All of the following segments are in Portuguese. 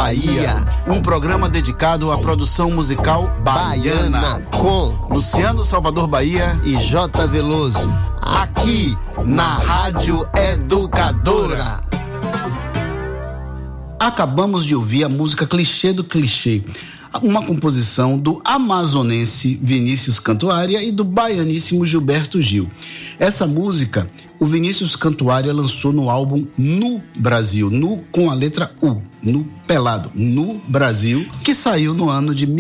Bahia, um programa dedicado à produção musical baiana, com Luciano Salvador Bahia e J. Veloso, aqui na Rádio Educadora. Acabamos de ouvir a música Clichê do Clichê, uma composição do amazonense Vinícius Cantuária e do baianíssimo Gilberto Gil. Essa música, o Vinícius Cantuária lançou no álbum No Brasil, Nu com a letra U, Nu pelado, No Brasil, que saiu no ano de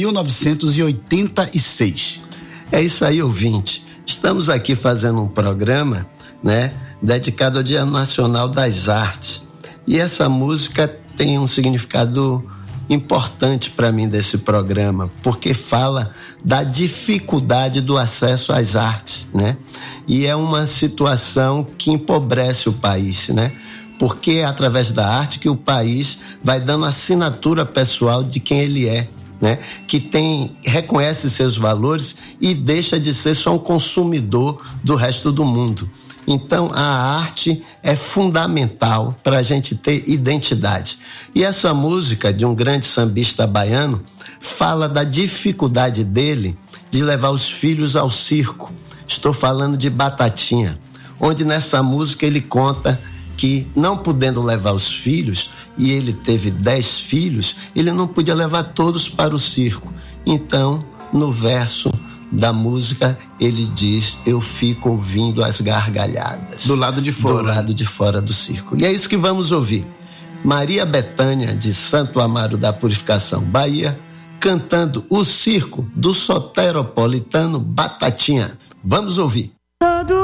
1986. É isso aí, ouvinte. Estamos aqui fazendo um programa, dedicado ao Dia Nacional das Artes. E essa música tem um significado importante para mim desse programa, porque fala da dificuldade do acesso às artes, E é uma situação que empobrece o país, Porque é através da arte que o país vai dando assinatura pessoal de quem ele é, Que reconhece seus valores e deixa de ser só um consumidor do resto do mundo. Então, a arte é fundamental para a gente ter identidade. E essa música de um grande sambista baiano fala da dificuldade dele de levar os filhos ao circo. Estou falando de Batatinha, onde nessa música ele conta que, não podendo levar os filhos, e ele teve 10 filhos, ele não podia levar todos para o circo. Então, no verso da música, ele diz: eu fico ouvindo as gargalhadas. Do lado de fora. Do lado de fora do circo. E é isso que vamos ouvir. Maria Bethânia, de Santo Amaro da Purificação, Bahia, cantando O Circo, do soteropolitano Batatinha. Vamos ouvir. Todo